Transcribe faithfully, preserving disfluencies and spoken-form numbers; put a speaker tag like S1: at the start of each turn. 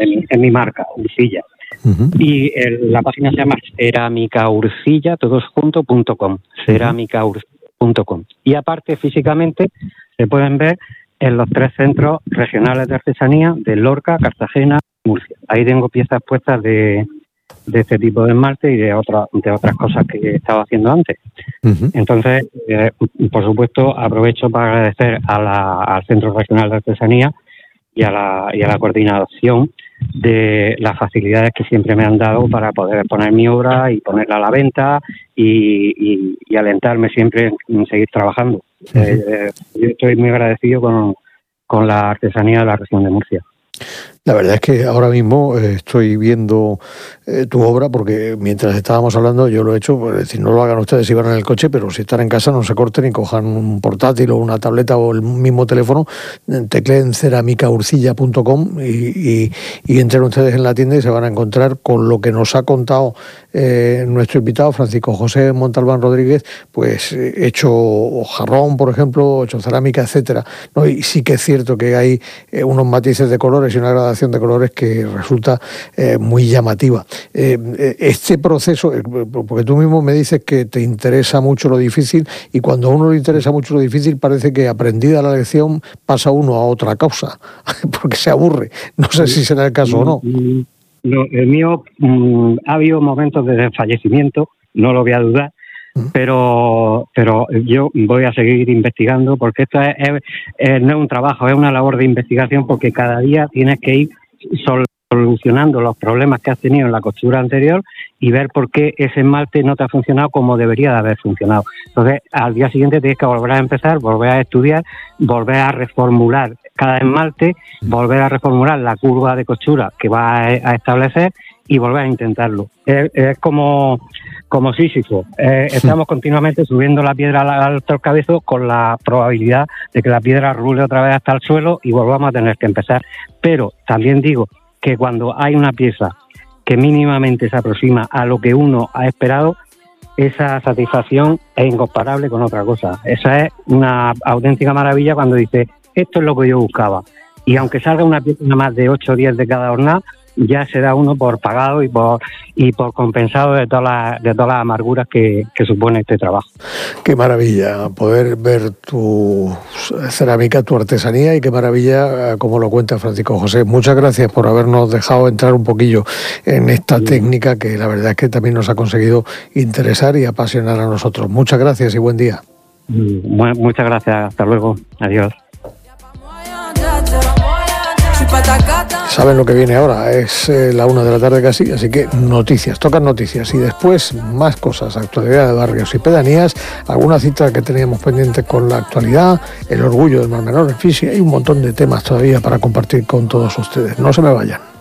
S1: es mi, es mi marca, Urcilla. Uh-huh. Y el, la página se llama cerámica urcilla, todos juntos, punto com, cerámica urcilla punto com. Y aparte, físicamente, se pueden ver en los tres centros regionales de artesanía de Lorca, Cartagena, Murcia. Ahí tengo piezas puestas de, de este tipo de esmalte y de, otra, de otras cosas que estaba haciendo antes. Uh-huh. Entonces, eh, por supuesto, aprovecho para agradecer a la, al Centro Regional de Artesanía y a la, y a la coordinación de las facilidades que siempre me han dado para poder exponer mi obra y ponerla a la venta y, y, y alentarme siempre en seguir trabajando. Uh-huh. Eh, yo estoy muy agradecido con, con la artesanía de la región de Murcia.
S2: La verdad es que ahora mismo eh, estoy viendo eh, tu obra, porque mientras estábamos hablando yo lo he hecho, pues, es decir, no lo hagan ustedes si van en el coche, pero si están en casa no se corten y cojan un portátil o una tableta o el mismo teléfono, tecleen cerámica urcilla punto com y, y, y entren ustedes en la tienda y se van a encontrar con lo que nos ha contado eh, nuestro invitado Francisco José Montalbán Rodríguez, pues eh, hecho jarrón, por ejemplo, hecho cerámica, etcétera, ¿no? Y sí que es cierto que hay eh, unos matices de colores y una gradación de colores que resulta eh, muy llamativa. Eh, este proceso, eh, porque tú mismo me dices que te interesa mucho lo difícil, y cuando a uno le interesa mucho lo difícil parece que aprendida la lección pasa uno a otra causa, porque se aburre. No sé si será el caso o no.
S1: no el mío, mmm, ha habido momentos de desfallecimiento, no lo voy a dudar, pero pero yo voy a seguir investigando, porque esto es, es, es, no es un trabajo, es una labor de investigación, porque cada día tienes que ir solucionando los problemas que has tenido en la costura anterior y ver por qué ese esmalte no te ha funcionado como debería de haber funcionado. Entonces, al día siguiente tienes que volver a empezar, volver a estudiar, volver a reformular cada esmalte, volver a reformular la curva de costura que va a, a establecer y volver a intentarlo. Es, es como... como Sísifo, eh, estamos continuamente subiendo la piedra al torcabezo con la probabilidad de que la piedra rule otra vez hasta el suelo y volvamos a tener que empezar. Pero también digo que cuando hay una pieza que mínimamente se aproxima a lo que uno ha esperado, esa satisfacción es incomparable con otra cosa. Esa es una auténtica maravilla cuando dice, esto es lo que yo buscaba. Y aunque salga una pieza más de ocho o diez de cada hornada, ya se da uno por pagado y por y por compensado de todas las de todas las amarguras que, que supone este trabajo.
S2: Qué maravilla poder ver tu cerámica, tu artesanía, y qué maravilla como lo cuenta Francisco José. Muchas gracias por habernos dejado entrar un poquillo en esta sí. técnica que la verdad es que también nos ha conseguido interesar y apasionar a nosotros. Muchas gracias y buen día.
S1: Muchas gracias, hasta luego, adiós.
S2: Saben lo que viene ahora, es eh, la una de la tarde casi, así que noticias, tocan noticias y después más cosas, actualidad de barrios y pedanías, alguna cita que teníamos pendiente con la actualidad, el orgullo del Mar Menor, en fin, sí, hay un montón de temas todavía para compartir con todos ustedes. No se me vayan.